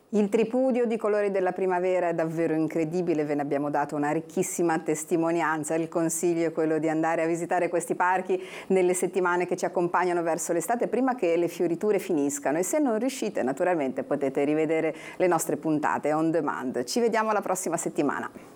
Il tripudio di colori della primavera è davvero incredibile, ve ne abbiamo dato una ricchissima testimonianza. Il consiglio è quello di andare a visitare questi parchi nelle settimane che ci accompagnano verso l'estate prima che le fioriture finiscano, e se non riuscite naturalmente potete rivedere le nostre puntate on demand. Ci vediamo la prossima settimana.